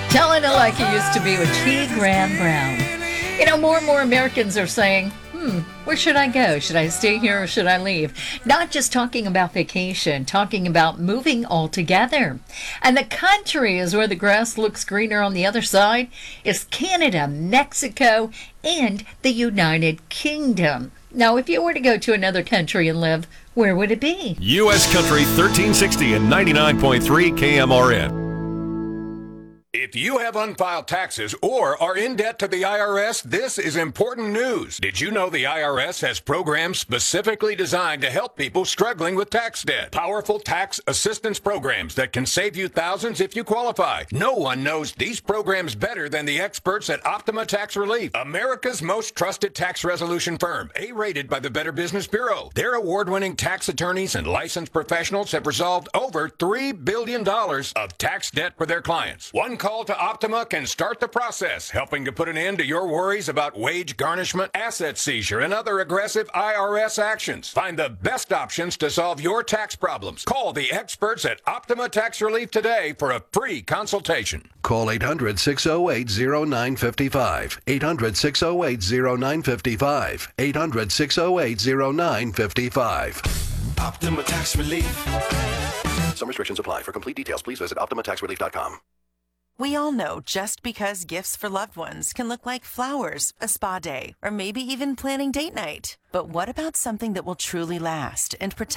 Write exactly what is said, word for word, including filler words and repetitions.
Telling it like it used to be with T. Graham Brown. You know, more and more Americans are saying, hmm, where should I go? Should I stay here or should I leave? Not just talking about vacation, talking about moving altogether. And the country is where the grass looks greener on the other side is Canada, Mexico, and the United Kingdom. Now, if you were to go to another country and live, where would it be? U S Country thirteen sixty and ninety-nine point three K M R N. If you have unfiled taxes or are in debt to the I R S, this is important news. Did you know the I R S has programs specifically designed to help people struggling with tax debt? Powerful tax assistance programs that can save you thousands if you qualify. No one knows these programs better than the experts at Optima Tax Relief, America's most trusted tax resolution firm, A-rated by the Better Business Bureau. Their award-winning tax attorneys and licensed professionals have resolved over three billion dollars of tax debt for their clients. One call to Optima can start the process, helping to put an end to your worries about wage garnishment, asset seizure, and other aggressive I R S actions. Find the best options to solve your tax problems. Call the experts at Optima Tax Relief today for a free consultation. Call eight hundred, six oh eight, oh nine five five. eight hundred, six oh eight, oh nine five five. eight hundred, six oh eight, oh nine five five. Optima Tax Relief. Some restrictions apply. For complete details, please visit optima tax relief dot com. We all know just because gifts for loved ones can look like flowers, a spa day, or maybe even planning date night. But what about something that will truly last and protect